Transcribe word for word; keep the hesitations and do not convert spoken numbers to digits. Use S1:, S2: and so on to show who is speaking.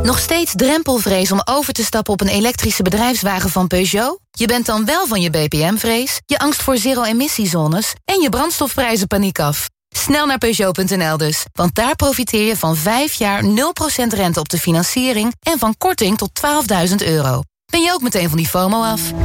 S1: Nog steeds drempelvrees om over te stappen op een elektrische bedrijfswagen van Peugeot? Je bent dan wel van je B P M-vrees, je angst voor zero-emissiezones en je brandstofprijzen paniek af. Snel naar Peugeot punt n l dus, want daar profiteer je van vijf jaar nul procent rente op de financiering en van korting tot twaalfduizend euro. Ben je ook meteen van die FOMO af?